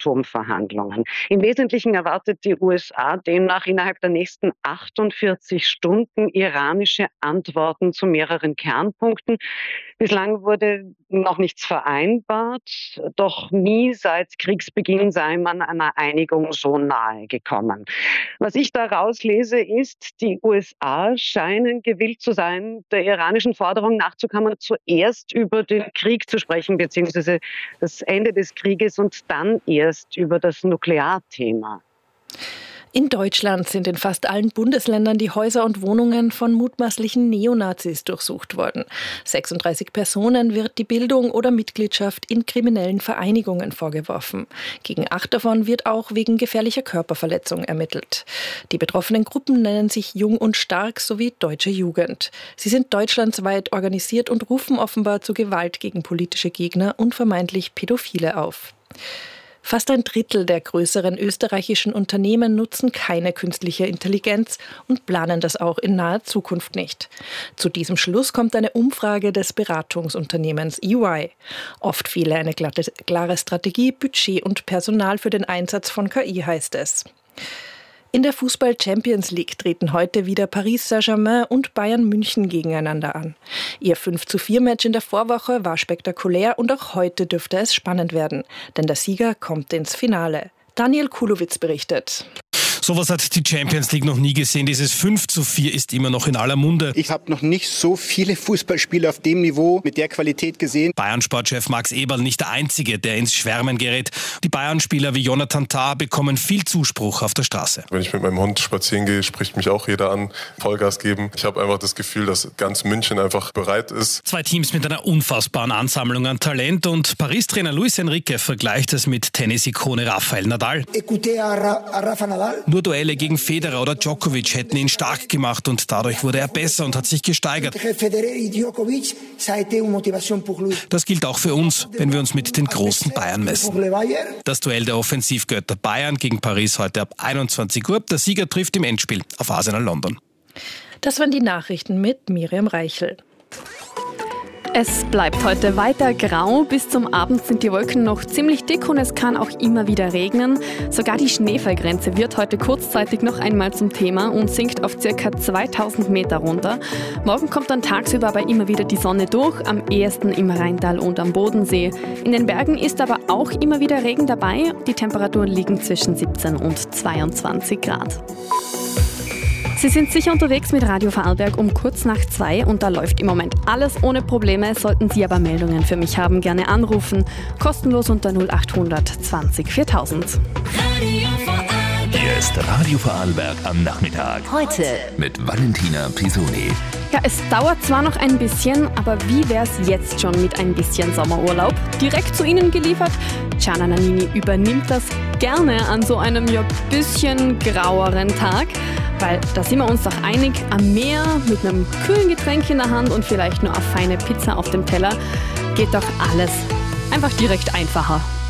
Atomverhandlungen. Im Wesentlichen erwartet die USA demnach innerhalb der nächsten 48 Stunden iranische Antworten zu mehreren Kernpunkten. Bislang wurde noch nichts vereinbart, doch nie seit Kriegsbeginn sei man einer Einigung so nahe gekommen. Was ich daraus lese, ist, die USA scheinen gewillt zu sein, der iranischen Forderung nachzukommen, zuerst über den Krieg zu sprechen, beziehungsweise das Ende des Krieges und dann erst über das Nuklearthema. In Deutschland sind in fast allen Bundesländern die Häuser und Wohnungen von mutmaßlichen Neonazis durchsucht worden. 36 Personen wird die Bildung oder Mitgliedschaft in kriminellen Vereinigungen vorgeworfen. Gegen 8 davon wird auch wegen gefährlicher Körperverletzung ermittelt. Die betroffenen Gruppen nennen sich Jung und Stark sowie Deutsche Jugend. Sie sind deutschlandweit organisiert und rufen offenbar zu Gewalt gegen politische Gegner und vermeintlich Pädophile auf. Fast ein Drittel der größeren österreichischen Unternehmen nutzen keine künstliche Intelligenz und planen das auch in naher Zukunft nicht. Zu diesem Schluss kommt eine Umfrage des Beratungsunternehmens EY. Oft fehle eine klare Strategie, Budget und Personal für den Einsatz von KI, heißt es. In der Fußball-Champions League treten heute wieder Paris Saint-Germain und Bayern München gegeneinander an. Ihr 5:4-Match in der Vorwoche war spektakulär und auch heute dürfte es spannend werden, denn der Sieger kommt ins Finale. Daniel Kulowitz berichtet. Sowas hat die Champions League noch nie gesehen. Dieses 5:4 ist immer noch in aller Munde. Ich habe noch nicht so viele Fußballspiele auf dem Niveau mit der Qualität gesehen. Bayern-Sportchef Max Eberl nicht der Einzige, der ins Schwärmen gerät. Die Bayern-Spieler wie Jonathan Tah bekommen viel Zuspruch auf der Straße. Wenn ich mit meinem Hund spazieren gehe, spricht mich auch jeder an. Vollgas geben. Ich habe einfach das Gefühl, dass ganz München einfach bereit ist. 2 Teams mit einer unfassbaren Ansammlung an Talent und Paris-Trainer Luis Enrique vergleicht es mit Tennis-Ikone Rafael Nadal. Nur Duelle gegen Federer oder Djokovic hätten ihn stark gemacht und dadurch wurde er besser und hat sich gesteigert. Das gilt auch für uns, wenn wir uns mit den großen Bayern messen. Das Duell der Offensivgötter Bayern gegen Paris heute ab 21 Uhr. Der Sieger trifft im Endspiel auf Arsenal London. Das waren die Nachrichten mit Miriam Reichel. Es bleibt heute weiter grau. Bis zum Abend sind die Wolken noch ziemlich dick und es kann auch immer wieder regnen. Sogar die Schneefallgrenze wird heute kurzzeitig noch einmal zum Thema und sinkt auf ca. 2000 Meter runter. Morgen kommt dann tagsüber aber immer wieder die Sonne durch, am ehesten im Rheintal und am Bodensee. In den Bergen ist aber auch immer wieder Regen dabei. Die Temperaturen liegen zwischen 17 und 22 Grad. Sie sind sicher unterwegs mit Radio Vorarlberg um kurz nach 2 und da läuft im Moment alles ohne Probleme. Sollten Sie aber Meldungen für mich haben, gerne anrufen. Kostenlos unter 0800 20 4000. Hier ist Radio Vorarlberg am Nachmittag. Heute mit Valentina Pisoni. Ja, es dauert zwar noch ein bisschen, aber wie wär's jetzt schon mit ein bisschen Sommerurlaub? Direkt zu Ihnen geliefert? Gianna Nannini übernimmt das gerne an so einem bisschen graueren Tag. Weil da sind wir uns doch einig, am Meer mit einem kühlen Getränk in der Hand und vielleicht nur eine feine Pizza auf dem Teller geht doch alles einfach direkt einfacher.